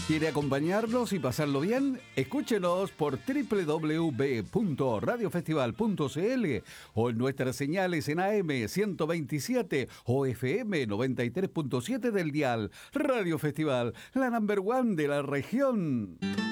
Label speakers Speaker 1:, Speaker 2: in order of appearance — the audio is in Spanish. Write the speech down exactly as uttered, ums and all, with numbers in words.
Speaker 1: ¿Quiere acompañarnos y pasarlo bien? Escúchenos por doble u doble u doble u punto radio festival punto c l o en nuestras señales en A M ciento veintisiete o F M noventa y tres punto siete del dial. Radio Festival, la number one de la región.